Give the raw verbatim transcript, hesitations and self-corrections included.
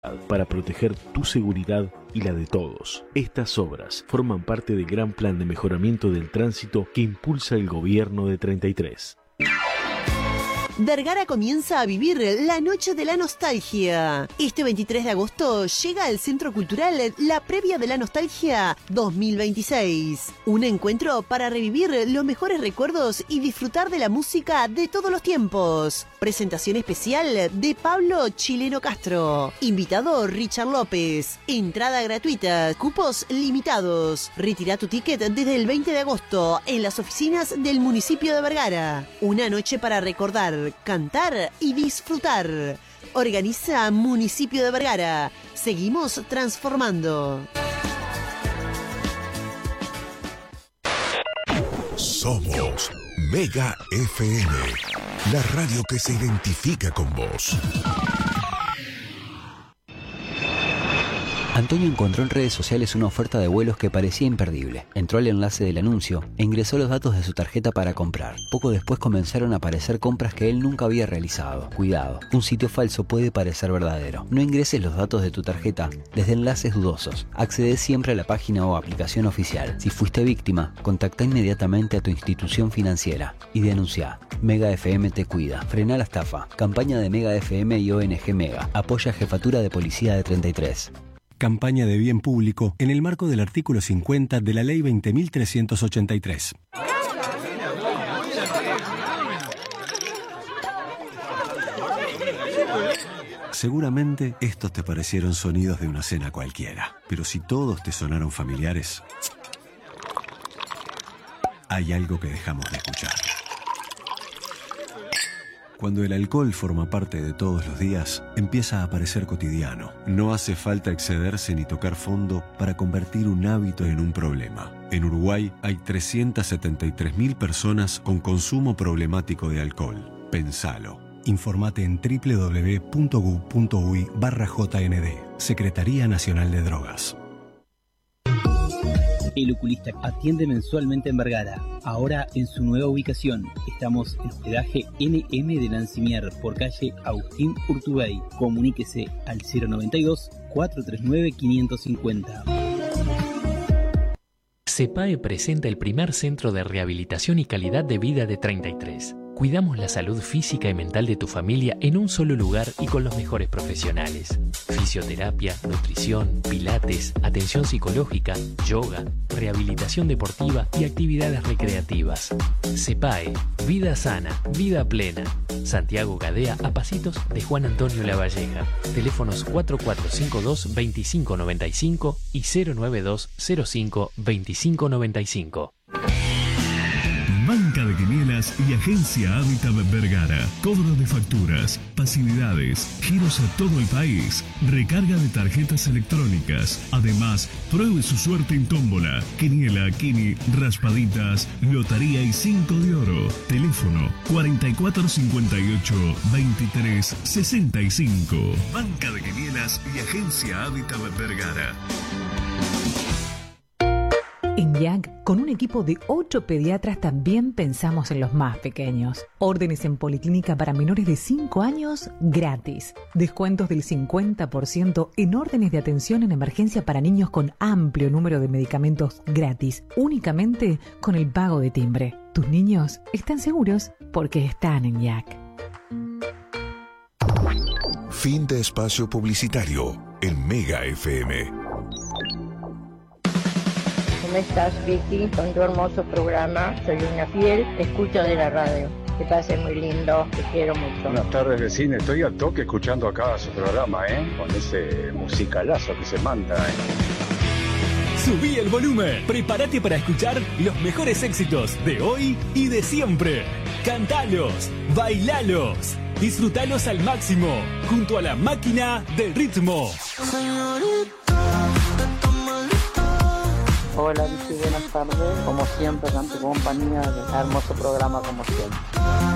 para proteger tu seguridad y la de todos. Estas obras forman parte del gran plan de mejoramiento del tránsito que impulsa el gobierno de treinta y tres. Vergara comienza a vivir la noche de la nostalgia. Este veintitrés de agosto llega al Centro Cultural la previa de la nostalgia dos mil veintiséis. Un encuentro para revivir los mejores recuerdos y disfrutar de la música de todos los tiempos. Presentación especial de Pablo Chileno Castro. Invitado Richard López. Entrada gratuita. Cupos limitados. Retira tu ticket desde el veinte de agosto en las oficinas del municipio de Vergara. Una noche para recordar, cantar y disfrutar. Organiza Municipio de Vergara. Seguimos transformando. Somos Mega F M, la radio que se identifica con vos. Antonio encontró en redes sociales una oferta de vuelos que parecía imperdible. Entró al enlace del anuncio e ingresó los datos de su tarjeta para comprar. Poco después comenzaron a aparecer compras que él nunca había realizado. Cuidado, un sitio falso puede parecer verdadero. No ingreses los datos de tu tarjeta desde enlaces dudosos. Accede siempre a la página o aplicación oficial. Si fuiste víctima, contacta inmediatamente a tu institución financiera y denuncia. Mega F M te cuida. Frena la estafa. Campaña de Mega F M y O N G Mega. Apoya Jefatura de Policía de treinta y tres. Campaña de bien público en el marco del artículo cincuenta de la Ley veinte mil trescientos ochenta y tres. Seguramente estos te parecieron sonidos de una cena cualquiera, pero si todos te sonaron familiares, hay algo que dejamos de escuchar. Cuando el alcohol forma parte de todos los días, empieza a parecer cotidiano. No hace falta excederse ni tocar fondo para convertir un hábito en un problema. En Uruguay hay trescientas setenta y tres mil personas con consumo problemático de alcohol. Pensalo. Informate en doble u doble u doble u punto gu punto uy barra J N D. Secretaría Nacional de Drogas. El Oculista atiende mensualmente en Vergara. Ahora en su nueva ubicación. Estamos en hospedaje N M de Nancy Mier por calle Agustín Urtubey. Comuníquese al cero noventa y dos, cuatrocientos treinta y nueve, quinientos cincuenta. CEPAE presenta el primer centro de rehabilitación y calidad de vida de treinta y tres. Cuidamos la salud física y mental de tu familia en un solo lugar y con los mejores profesionales. Fisioterapia, nutrición, pilates, atención psicológica, yoga, rehabilitación deportiva y actividades recreativas. CEPAE, vida sana, vida plena. Santiago Gadea, a pasitos de Juan Antonio Lavalleja. Teléfonos cuatro cuatro cinco dos, dos cinco nueve cinco y cero nueve dos cero cinco, dos cinco nueve cinco. Banca de Quinielas y Agencia Hábitat Vergara. Cobro de facturas, pasividades, giros a todo el país, recarga de tarjetas electrónicas. Además, pruebe su suerte en tómbola, quiniela, quini, raspaditas, lotería y cinco de oro. Teléfono cuarenta y cuatro cincuenta y ocho, veintitrés sesenta y cinco. Banca de Quinielas y Agencia Hábitat Vergara. En Y A C, con un equipo de ocho pediatras, también pensamos en los más pequeños. Órdenes en policlínica para menores de cinco años gratis. Descuentos del cincuenta por ciento en órdenes de atención en emergencia para niños con amplio número de medicamentos gratis, únicamente con el pago de timbre. Tus niños están seguros porque están en Y A C. Fin de espacio publicitario en Mega F M. ¿Cómo estás, Vicky? Con tu hermoso programa. Soy una fiel escucha de la radio. Que pase muy lindo, te quiero mucho. Buenas tardes, vecino. Estoy al toque escuchando acá su programa, ¿eh? Con ese musicalazo que se manda, ¿eh? Subí el volumen. Prepárate para escuchar los mejores éxitos de hoy y de siempre. Cantalos, bailalos, disfrutalos al máximo, junto a la máquina del ritmo. Hola, Vicky, buenas tardes. Como siempre, con tu compañía, hermoso programa como siempre.